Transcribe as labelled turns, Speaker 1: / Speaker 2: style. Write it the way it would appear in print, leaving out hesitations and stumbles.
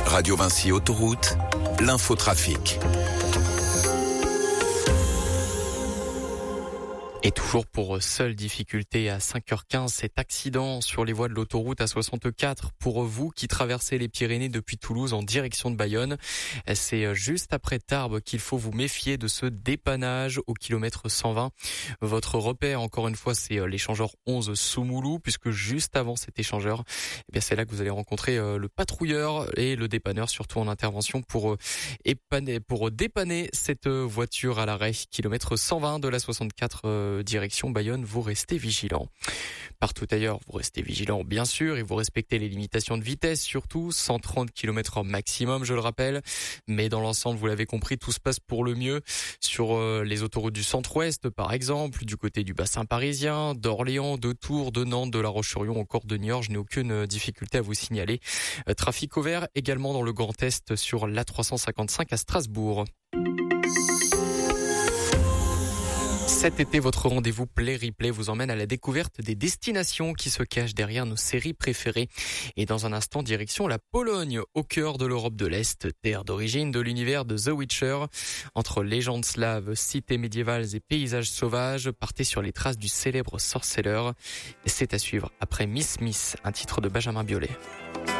Speaker 1: Radio Vinci Autoroute, l'infotrafic.
Speaker 2: Et toujours pour seule difficulté à 5h15, cet accident sur les voies de l'autoroute A64 pour vous qui traversez les Pyrénées depuis Toulouse en direction de Bayonne. C'est juste après Tarbes qu'il faut vous méfier de ce dépannage au kilomètre 120. Votre repère, encore une fois, c'est l'échangeur 11 Soumoulou, puisque juste avant cet échangeur, c'est là que vous allez rencontrer le patrouilleur et le dépanneur, surtout en intervention pour dépanner cette voiture à l'arrêt. Kilomètre 120 de la 64 direction Bayonne, vous restez vigilant. Partout ailleurs, vous restez vigilant bien sûr et vous respectez les limitations de vitesse, surtout 130 km/h maximum, je le rappelle. Mais dans l'ensemble, vous l'avez compris, tout se passe pour le mieux sur les autoroutes du centre-ouest, par exemple, du côté du bassin parisien, d'Orléans, de Tours, de Nantes, de La Roche-sur-Yon, encore de Niort. Je n'ai aucune difficulté à vous signaler. Trafic au vert également dans le Grand Est sur l'A355 à Strasbourg. Cet été, votre rendez-vous Play Replay vous emmène à la découverte des destinations qui se cachent derrière nos séries préférées. Et dans un instant, direction la Pologne, au cœur de l'Europe de l'Est, terre d'origine de l'univers de The Witcher. Entre légendes slaves, cités médiévales et paysages sauvages, partez sur les traces du célèbre sorceleur. Et c'est à suivre après Miss Miss, un titre de Benjamin Biolay.